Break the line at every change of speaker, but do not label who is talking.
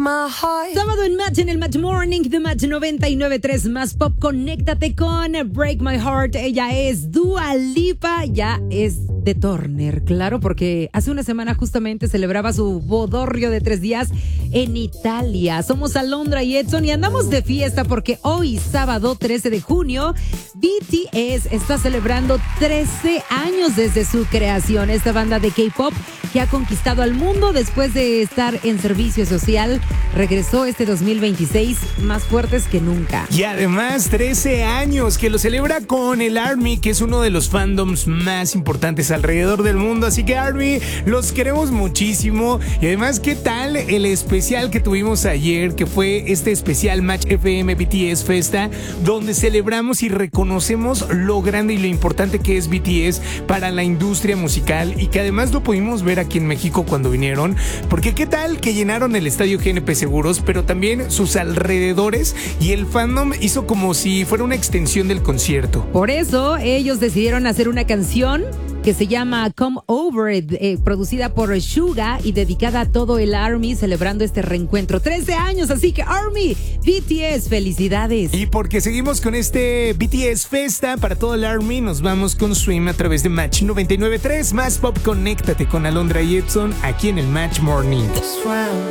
my heart.
Sábado en Match, en el Match Morning de Match 99.3 más pop. Conéctate con Break My Heart. Ella es Dua Lipa, ya es de Turner, claro, porque hace una semana justamente celebraba su bodorrio de 3 días en Italia. Somos Alondra y Edson y andamos de fiesta porque hoy, sábado 13 de junio, BTS está celebrando 13 años desde su creación. Esta banda de K-pop que ha conquistado al mundo después de estar en servicio social, regresó este 2026 más fuertes que nunca.
Y además 13 años que lo celebra con el ARMY, que es uno de los fandoms más importantes alrededor del mundo. Así que ARMY, los queremos muchísimo. Y además, ¿qué tal el especial que tuvimos ayer? Que fue este especial Match FM BTS Festa, donde celebramos y reconocemos lo grande y lo importante que es BTS para la industria musical, y que además lo pudimos ver aquí en México cuando vinieron, porque qué tal que llenaron el estadio GNP Seguros, pero también sus alrededores, y el fandom hizo como si fuera una extensión del concierto.
Por eso ellos decidieron hacer una canción que se llama Come Over, producida por Suga y dedicada a todo el ARMY, celebrando este reencuentro. 13 años, así que ARMY, BTS, felicidades.
Y porque seguimos con este BTS Festa para todo el ARMY, nos vamos con Swim a través de Match 99.3 más pop. Conéctate con Alondra y Edson aquí en el Match Morning.
Swim.